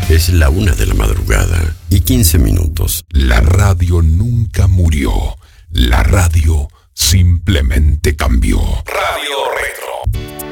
Es la 1:15 a.m. La radio nunca murió. La radio simplemente cambió. Radio